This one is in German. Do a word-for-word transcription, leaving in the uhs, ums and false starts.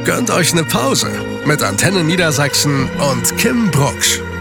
Gönnt euch eine Pause mit Antenne Niedersachsen und Kim Brucksch.